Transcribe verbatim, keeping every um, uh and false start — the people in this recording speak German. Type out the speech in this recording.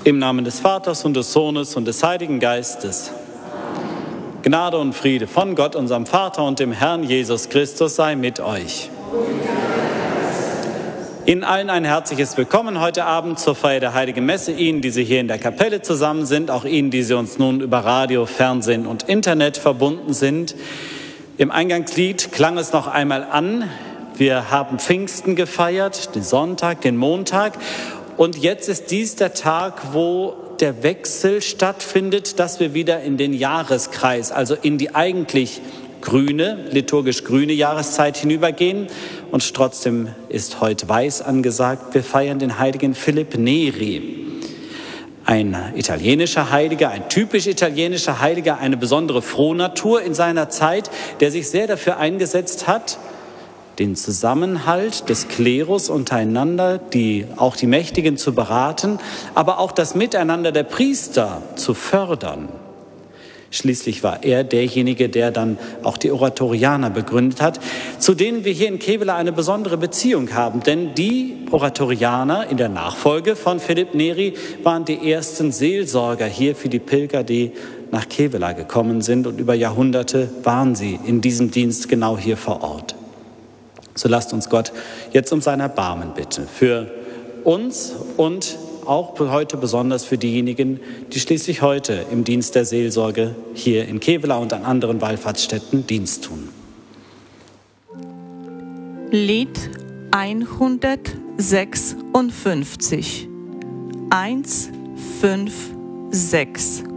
Im Namen des Vaters und des Sohnes und des Heiligen Geistes. Gnade und Friede von Gott, unserem Vater und dem Herrn Jesus Christus sei mit euch. Ihnen allen ein herzliches Willkommen heute Abend zur Feier der Heiligen Messe. Ihnen, die Sie hier in der Kapelle zusammen sind, auch Ihnen, die Sie uns nun über Radio, Fernsehen und Internet verbunden sind. Im Eingangslied klang es noch einmal an. Wir haben Pfingsten gefeiert, den Sonntag, den Montag. Und jetzt ist dies der Tag, wo der Wechsel stattfindet, dass wir wieder in den Jahreskreis, also in die eigentlich grüne, liturgisch grüne Jahreszeit hinübergehen. Und trotzdem ist heute weiß angesagt. Wir feiern den heiligen Philipp Neri. Ein italienischer Heiliger, ein typisch italienischer Heiliger, eine besondere Frohnatur in seiner Zeit, der sich sehr dafür eingesetzt hat, den Zusammenhalt des Klerus untereinander, die, auch die Mächtigen zu beraten, aber auch das Miteinander der Priester zu fördern. Schließlich war er derjenige, der dann auch die Oratorianer begründet hat, zu denen wir hier in Kevela eine besondere Beziehung haben. Denn die Oratorianer in der Nachfolge von Philipp Neri waren die ersten Seelsorger hier für die Pilger, die nach Kevela gekommen sind. Und über Jahrhunderte waren sie in diesem Dienst genau hier vor Ort. So lasst uns Gott jetzt um sein Erbarmen bitten. Für uns und auch heute besonders für diejenigen, die schließlich heute im Dienst der Seelsorge hier in Kevela und an anderen Wallfahrtsstätten Dienst tun. Lied hundertsechsundfünfzig. eins, fünf, sechs.